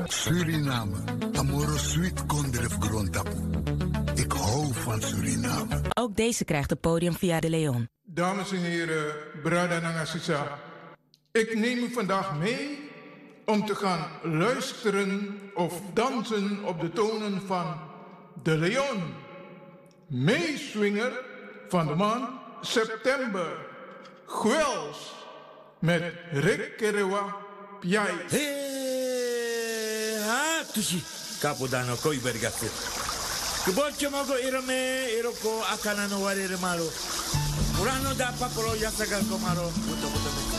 Suriname, Amoro Sweet Kondref Grondtapu. Ik hou van Suriname. Ook deze krijgt het podium via de Leon. Dames en heren, Brada Nangasisa. Ik neem u vandaag mee om te gaan luisteren of dansen op de tonen van de Leon. Meeswinger van de maand september. Gwels met Rick Kerewa Piai. Hey, ha, tushi. Capo dano koi bergate. Kebotje mogo irome, iroko akana no warere malo. Urano da papolo yasagal komaro. Buto buto buto.